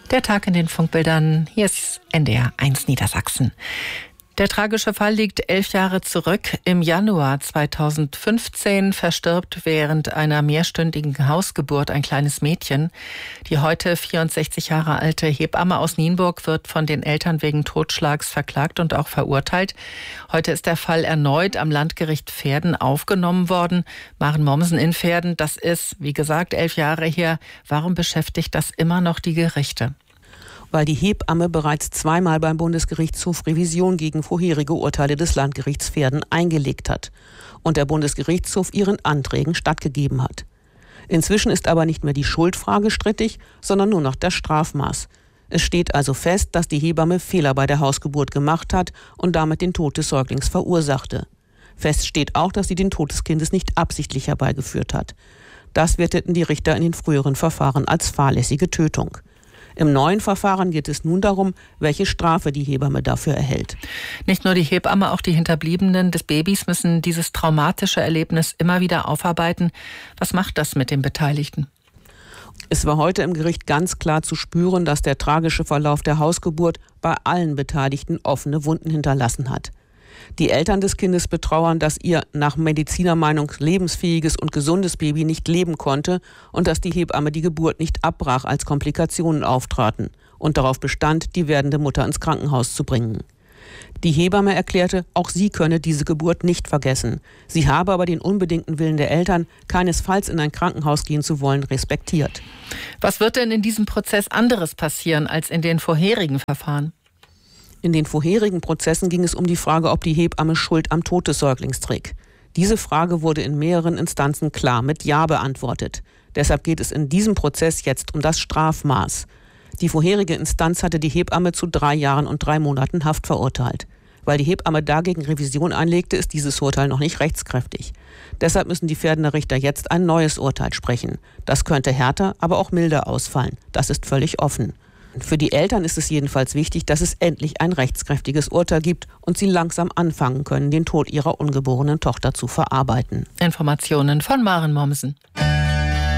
Der Tag in den Funkbildern. Hier ist NDR 1 Niedersachsen. Der tragische Fall liegt 11 Jahre zurück. Im Januar 2015 verstirbt während einer mehrstündigen Hausgeburt ein kleines Mädchen. Die heute 64 Jahre alte Hebamme aus Nienburg wird von den Eltern wegen Totschlags verklagt und auch verurteilt. Heute ist der Fall erneut am Landgericht Verden aufgenommen worden. Maren Mommsen in Verden, das ist, wie gesagt, 11 Jahre her. Warum beschäftigt das immer noch die Gerichte? Weil die Hebamme bereits zweimal beim Bundesgerichtshof Revision gegen vorherige Urteile des Landgerichts Verden eingelegt hat und der Bundesgerichtshof ihren Anträgen stattgegeben hat. Inzwischen ist aber nicht mehr die Schuldfrage strittig, sondern nur noch das Strafmaß. Es steht also fest, dass die Hebamme Fehler bei der Hausgeburt gemacht hat und damit den Tod des Säuglings verursachte. Fest steht auch, dass sie den Tod des Kindes nicht absichtlich herbeigeführt hat. Das werteten die Richter in den früheren Verfahren als fahrlässige Tötung. Im neuen Verfahren geht es nun darum, welche Strafe die Hebamme dafür erhält. Nicht nur die Hebamme, auch die Hinterbliebenen des Babys müssen dieses traumatische Erlebnis immer wieder aufarbeiten. Was macht das mit den Beteiligten? Es war heute im Gericht ganz klar zu spüren, dass der tragische Verlauf der Hausgeburt bei allen Beteiligten offene Wunden hinterlassen hat. Die Eltern des Kindes betrauern, dass ihr nach Medizinermeinung lebensfähiges und gesundes Baby nicht leben konnte und dass die Hebamme die Geburt nicht abbrach, als Komplikationen auftraten und darauf bestand, die werdende Mutter ins Krankenhaus zu bringen. Die Hebamme erklärte, auch sie könne diese Geburt nicht vergessen. Sie habe aber den unbedingten Willen der Eltern, keinesfalls in ein Krankenhaus gehen zu wollen, respektiert. Was wird denn in diesem Prozess anderes passieren als in den vorherigen Verfahren? In den vorherigen Prozessen ging es um die Frage, ob die Hebamme Schuld am Tod des Säuglings trägt. Diese Frage wurde in mehreren Instanzen klar mit Ja beantwortet. Deshalb geht es in diesem Prozess jetzt um das Strafmaß. Die vorherige Instanz hatte die Hebamme zu 3 Jahren und 3 Monaten Haft verurteilt. Weil die Hebamme dagegen Revision einlegte, ist dieses Urteil noch nicht rechtskräftig. Deshalb müssen die Verdener Richter jetzt ein neues Urteil sprechen. Das könnte härter, aber auch milder ausfallen. Das ist völlig offen. Für die Eltern ist es jedenfalls wichtig, dass es endlich ein rechtskräftiges Urteil gibt und sie langsam anfangen können, den Tod ihrer ungeborenen Tochter zu verarbeiten. Informationen von Maren Mommsen.